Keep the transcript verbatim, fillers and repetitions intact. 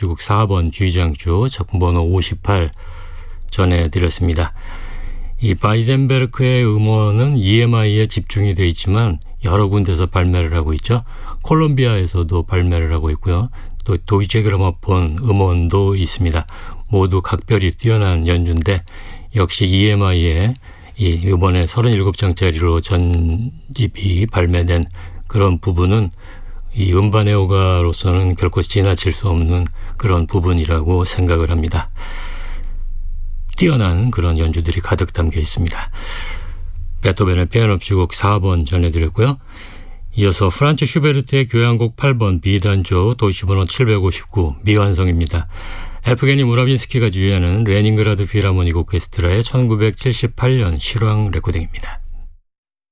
합주곡 사 번 G장조 작품 번호 오십팔 전해드렸습니다. 이 바이젠베르크의 음원은 이엠아이에 집중이 되어 있지만 여러 군데서 발매를 하고 있죠. 콜롬비아에서도 발매를 하고 있고요. 또 도이체 그라모폰 음원도 있습니다. 모두 각별히 뛰어난 연주인데 역시 이엠아이에 이 이번에 서른일곱 장짜리로 전집이 발매된 그런 부분은 이 음반 애호가로서는 결코 지나칠 수 없는 그런 부분이라고 생각을 합니다. 뛰어난 그런 연주들이 가득 담겨 있습니다. 베토벤의 피아노 합주곡 사 번 전해드렸고요. 이어서 프란츠 슈베르트의 교향곡 팔 번 B단조 도이치 번호 칠백오십구 미완성입니다. 에프게니 무라빈스키가 주재하는 레닌그라드 필하모닉 오케스트라의 천구백칠십팔 년 실황 레코딩입니다.